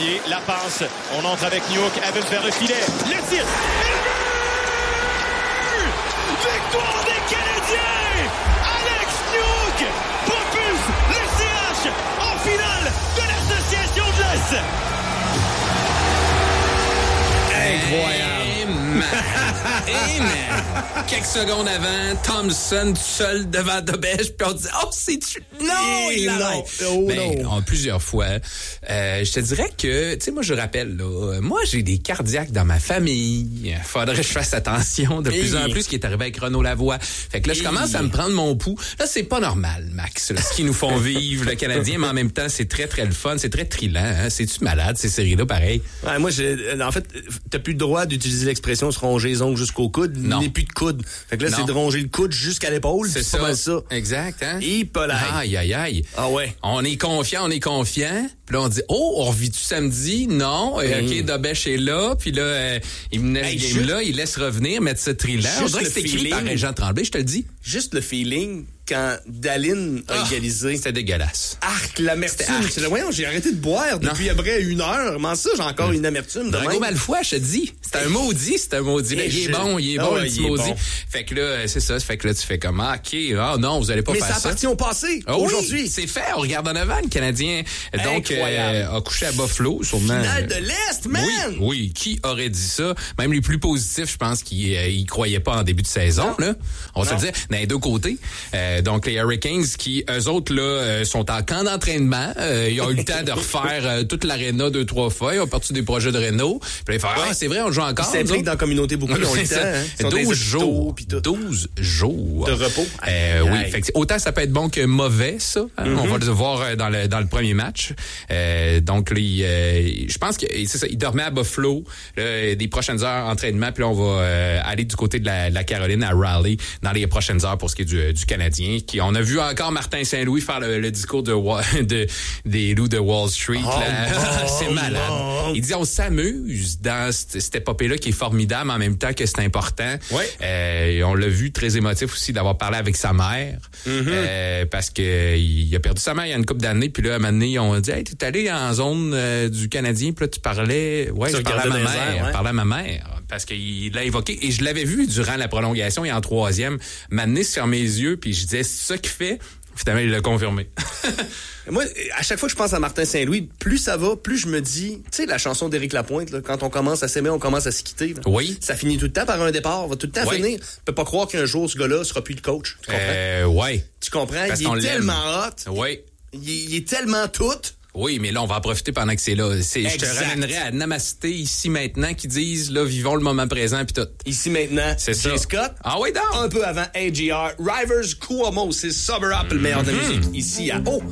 Poirier, la passe. On entre avec Newhook. Evans vers le filet. Le tir. Victoire des Canadiens! Alex Newhook propulse le CH en finale de l'Association de l'Est! Incroyable! Quelques secondes avant, Thompson tout seul devant Dobèche, puis on dit « Oh, c'est-tu... » Non, il l'arrête! Non. Plusieurs fois. Je te dirais que, tu sais, moi, je rappelle, là, moi, j'ai des cardiaques dans ma famille. Faudrait que je fasse attention de plus en plus, ce qui est arrivé avec Renaud Lavoie. Fait que là, je commence à me prendre mon pouls. Là, c'est pas normal, Max, là, ce qu'ils nous font vivre, le Canadien, mais en même temps, c'est très, très le fun. C'est très trillant, hein? C'est-tu malade, ces séries-là, pareil? Ouais, moi, en fait, t'as plus le droit d'utiliser l'expression se ronger les ongles jusqu'au coude. Il n'est plus de coude. Fait que là, c'est de ronger le coude jusqu'à l'épaule. C'est ça. Pas mal ça. Exact, hein? Et pas là. Aïe, aïe, aïe. Ah ouais. On est confiant. Puis là, on dit, oh, on revit-tu samedi? Non. OK, Dobèche est là. Puis là, il menait ce game-là. Il laisse revenir, mettre ce tri-là. On dirait que c'est écrit par Régent Tremblay, je te le dis. Juste le feeling quand Dahlin a égalisé. C'était dégueulasse. Arc, l'amertume. Voyons, j'ai arrêté de boire depuis après 1 heure. Comment ça, j'ai encore une amertume de Drago Malfoy, je te dis. C'est un maudit. Mais il est bon, le petit maudit. Bon. Fait que là, c'est ça. Fait que là, tu fais comme, OK, non, vous allez pas faire ça. Mais ça appartient au passé. Aujourd'hui. Oui, c'est fait. On regarde en avant, le Canadien. Donc, a couché à Buffalo, sûrement. Finale de l'Est, man! Oui. Qui aurait dit ça? Même les plus positifs, je pense qu'ils croyaient pas en début de saison, là. On va se le dire, dans les deux côtés. Donc, les Hurricanes qui, eux autres, là, sont en camp d'entraînement. Ils ont eu le temps de refaire toute l'aréna 2-3 fois. Ils ont parti des projets de réno. Puis ils font, c'est vrai, on joue encore. Ils s'impliquent dans la communauté beaucoup. Ils ont le temps. 12 jours. 12 jours. De repos. Oui. Fait que, autant ça peut être bon que mauvais, ça. Hein? On va le voir dans le premier match. Donc, là, je pense que c'est ça. Ils dormaient à Buffalo. Là, des prochaines heures d'entraînement. Puis là, on va aller du côté de la Caroline à Raleigh dans les prochaines heures pour ce qui est du Canadien. On a vu encore Martin Saint-Louis faire le discours des loups de Wall Street. C'est malade. Il dit on s'amuse dans cette épopée-là qui est formidable en même temps que c'est important. Ouais. On l'a vu très émotif aussi d'avoir parlé avec sa mère parce que il a perdu sa mère il y a une couple d'années. Puis là, à un moment donné, ils ont dit hey, t'es allé en zone du Canadien, puis là tu parlais. Ouais, je parlais à ma mère. Parlais à ma mère. Parce qu'il l'a évoqué. Et je l'avais vu durant la prolongation et en troisième. M'amener sur mes yeux, puis je disais, c'est ça qu'il fait. Finalement, il l'a confirmé. Moi, à chaque fois que je pense à Martin Saint-Louis, plus ça va, plus je me dis, tu sais, la chanson d'Éric Lapointe, là, quand on commence à s'aimer, on commence à se quitter. Là. Oui. Ça finit tout le temps par un départ, va tout le temps finir. Tu peux pas croire qu'un jour, ce gars-là sera plus le coach. Tu comprends? Oui. Tu comprends? Parce il est tellement hot. Oui. Il est tellement tout. Oui, mais là, on va en profiter pendant que c'est là. Je te ramènerai à Namasté, ici maintenant, qui disent, là, vivons le moment présent, puis tout. Ici maintenant, c'est ça. Jay Scott. Ah oui, donc. Un peu avant AGR. Rivers Cuomo, c'est Sober Up, le meilleur de la musique. Ici à